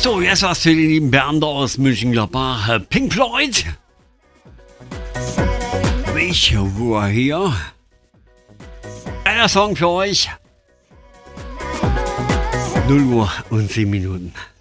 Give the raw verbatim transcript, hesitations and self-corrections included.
So, jetzt was für die lieben Bernd aus München-Gladbach. Pink Floyd. Ich war hier. Einer Song für euch. null Uhr und zehn Minuten.